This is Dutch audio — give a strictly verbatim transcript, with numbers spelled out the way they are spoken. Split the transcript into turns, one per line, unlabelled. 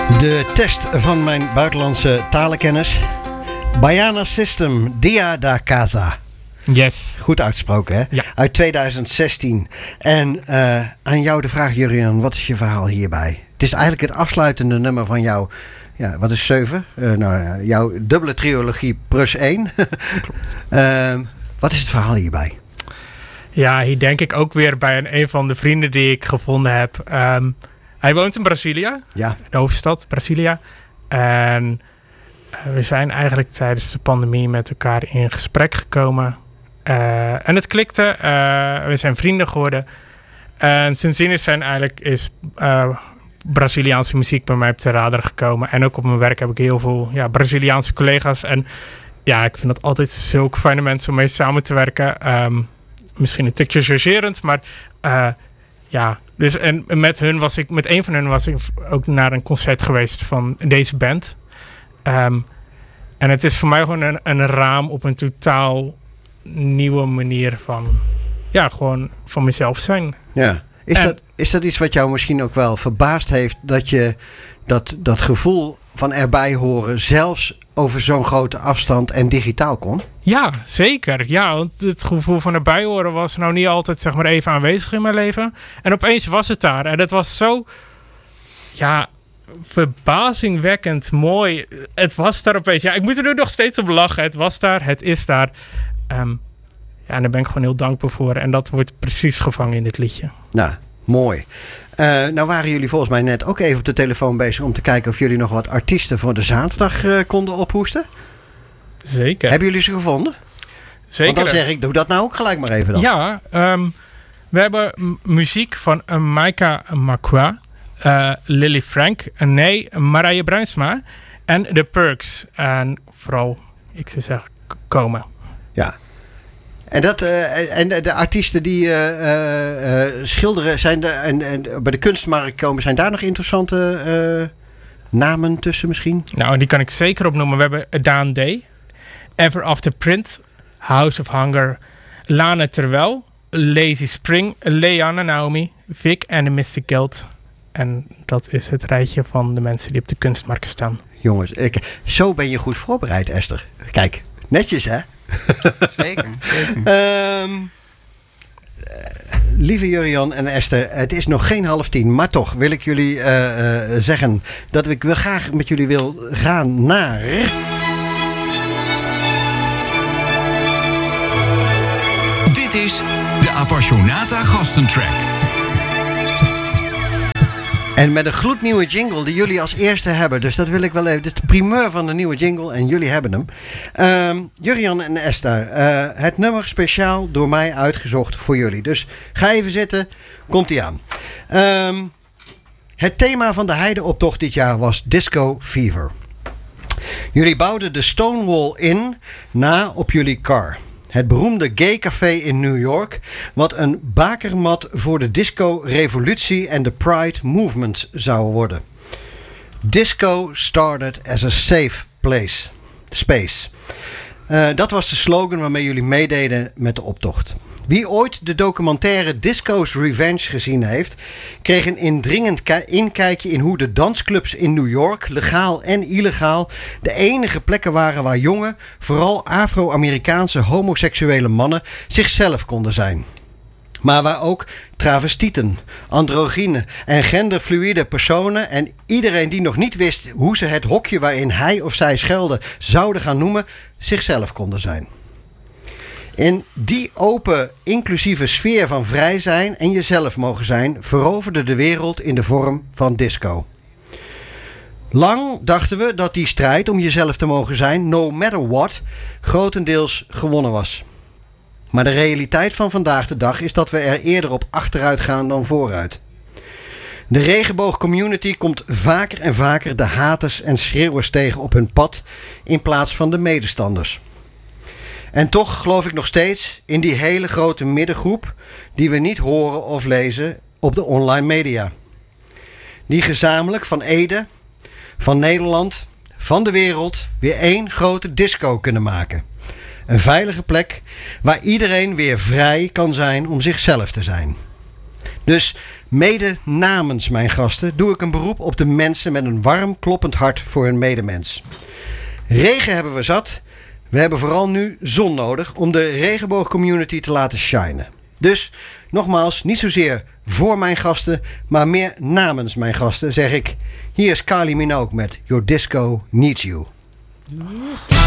De test van mijn buitenlandse talenkennis. Baiana System, Dia da Casa.
Yes.
Goed uitgesproken, hè?
Ja.
Uit tweeduizend zestien. En uh, aan jou de vraag, Jurriaan, wat is je verhaal hierbij? Het is eigenlijk het afsluitende nummer van jouw, ja, wat is zeven? Uh, nou, jouw dubbele trilogie plus één. uh, wat is het verhaal hierbij?
Ja, hier denk ik ook weer bij een, een van de vrienden die ik gevonden heb. Um, hij woont in Brazilië,
ja.
De hoofdstad Brasilia. En uh, we zijn eigenlijk tijdens de pandemie met elkaar in gesprek gekomen. Uh, en het klikte. Uh, we zijn vrienden geworden. En sindsdien is, zijn eigenlijk, is uh, Braziliaanse muziek bij mij op de radar gekomen. En ook op mijn werk heb ik heel veel ja, Braziliaanse collega's. En ja, ik vind het altijd zulke fijne mensen om mee samen te werken. Um, misschien een tikje chargerend, maar uh, ja. Dus en met hun was ik, met een van hen was ik ook naar een concert geweest van deze band. Um, en het is voor mij gewoon een, een raam op een totaal nieuwe manier van, ja, gewoon van mezelf zijn.
Ja. Is,
en,
dat, is dat iets wat jou misschien ook wel verbaasd heeft, dat je dat, dat gevoel van erbij horen zelfs over zo'n grote afstand en digitaal kon?
Ja, zeker. Ja, want het gevoel van erbij horen was nou niet altijd, zeg maar, even aanwezig in mijn leven. En opeens was het daar. En dat was zo, ja, verbazingwekkend mooi. Het was daar opeens. Ja, ik moet er nu nog steeds op lachen. Het was daar, het is daar. Um, ja, en daar ben ik gewoon heel dankbaar voor. En dat wordt precies gevangen in dit liedje.
Nou, mooi. Uh, nou waren jullie volgens mij net ook even op de telefoon bezig om te kijken of jullie nog wat artiesten voor de zaterdag uh, konden ophoesten.
Zeker.
Hebben jullie ze gevonden?
Zeker.
Want dan zeg ik, doe dat nou ook gelijk maar even dan.
Ja, um, we hebben m- muziek van uh, Maika Makwa, uh, Lily Frank, uh, nee, Marije Bruinsma en The Perks. En vooral, ik zou zeggen, k- komen.
Ja. En, dat, uh, en de artiesten die uh, uh, uh, schilderen zijn de, en, en bij de kunstmarkt komen, zijn daar nog interessante uh, namen tussen misschien?
Nou, die kan ik zeker opnoemen. We hebben Daan D, Ever After Print, House of Hunger, Lana Terwijl, Lazy Spring, Leanna Naomi, Vic en de Mystic Guild. En dat is het rijtje van de mensen die op de kunstmarkt staan.
Jongens, ik, zo ben je goed voorbereid, Esther. Kijk, netjes hè?
Zeker. zeker.
Um, lieve Jurriaan en Esther, het is nog geen half tien, maar toch wil ik jullie uh, uh, zeggen dat ik wel graag met jullie wil gaan naar...
Dit is de Appassionata Gastentrack.
En met een gloednieuwe jingle die jullie als eerste hebben. Dus dat wil ik wel even. Dit is de primeur van de nieuwe jingle en jullie hebben hem. Um, Jurriaan en Esther, uh, het nummer speciaal door mij uitgezocht voor jullie. Dus ga even zitten, komt ie aan. Um, het thema van de heideoptocht dit jaar was Disco Fever. Jullie bouwden de Stonewall Inn na op jullie car. Het beroemde gay café in New York, wat een bakermat voor de disco-revolutie en de Pride Movement zou worden. Disco started as a safe place, space. Uh, dat was de slogan waarmee jullie meededen met de optocht. Wie ooit de documentaire Disco's Revenge gezien heeft, kreeg een indringend ka- inkijkje in hoe de dansclubs in New York, legaal en illegaal, de enige plekken waren waar jonge, vooral Afro-Amerikaanse homoseksuele mannen zichzelf konden zijn. Maar waar ook travestieten, androgyne en genderfluïde personen en iedereen die nog niet wist hoe ze het hokje waarin hij of zij schuilde zouden gaan noemen, zichzelf konden zijn. In die open, inclusieve sfeer van vrij zijn en jezelf mogen zijn, veroverde de wereld in de vorm van disco. Lang dachten we dat die strijd om jezelf te mogen zijn, no matter what, grotendeels gewonnen was. Maar de realiteit van vandaag de dag is dat we er eerder op achteruit gaan dan vooruit. De regenboogcommunity komt vaker en vaker de haters en schreeuwers tegen op hun pad in plaats van de medestanders. En toch geloof ik nog steeds in die hele grote middengroep die we niet horen of lezen op de online media. Die gezamenlijk van Ede, van Nederland, van de wereld weer één grote disco kunnen maken. Een veilige plek waar iedereen weer vrij kan zijn om zichzelf te zijn. Dus Mede namens mijn gasten doe ik een beroep op de mensen met een warm, kloppend hart voor hun medemens. Regen hebben we zat. We hebben vooral nu zon nodig om de regenboogcommunity te laten shinen. Dus nogmaals, niet zozeer voor mijn gasten, maar meer namens mijn gasten zeg ik... Hier is Kylie Minogue met Your Disco Needs You.